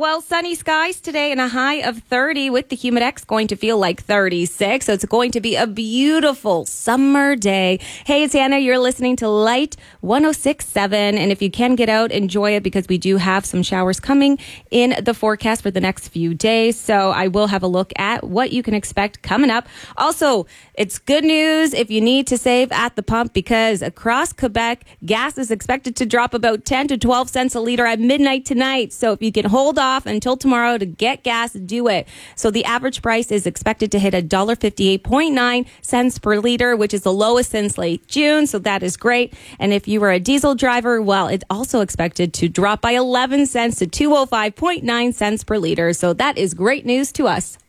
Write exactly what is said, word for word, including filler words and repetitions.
Well, sunny skies today and a high of thirty with the Humidex going to feel like thirty-six. So it's going to be a beautiful summer day. Hey, it's Hannah. You're listening to Light one oh six point seven. And if you can get out, enjoy it because we do have some showers coming in the forecast for the next few days. So I will have a look at what you can expect coming up. Also, it's good news if you need to save at the pump because across Quebec, gas is expected to drop about ten to twelve cents a liter at midnight tonight. So if you can hold off until tomorrow to get gas, do it. So the average price is expected to hit one dollar fifty-eight point nine cents per liter, which is the lowest since late June. So that is great. And if you were a diesel driver, well, it's also expected to drop by eleven cents to two oh five point nine cents per liter. So that is great news to us.